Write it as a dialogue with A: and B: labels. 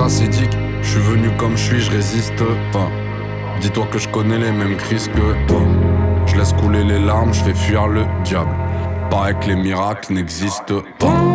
A: acidique. Je suis venu comme je suis, je résiste pas. Dis-toi que je connais les mêmes crises que toi. Je laisse couler les larmes, je fais fuir le diable. Paraît que les miracles n'existent pas.